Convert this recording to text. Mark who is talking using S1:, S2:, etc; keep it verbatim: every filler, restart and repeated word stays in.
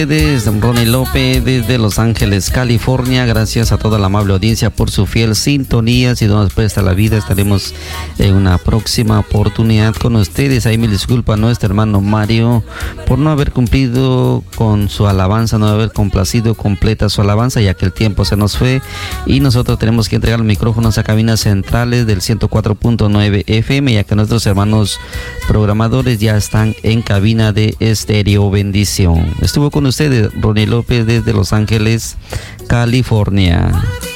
S1: Ronnie López desde Los Ángeles, California. Gracias a toda la amable audiencia por su fiel sintonía. Si no nos presta la vida, estaremos en una próxima oportunidad con ustedes. Ahí me disculpa nuestro hermano Mario por no haber cumplido con su alabanza, no haber complacido completa su alabanza, ya que el tiempo se nos fue y nosotros tenemos que entregar los micrófonos a cabinas centrales del ciento cuatro punto nueve F M, ya que nuestros hermanos programadores ya están en cabina de Estéreo Bendición. Estuvo con ustedes Ronnie López desde Los Ángeles, California.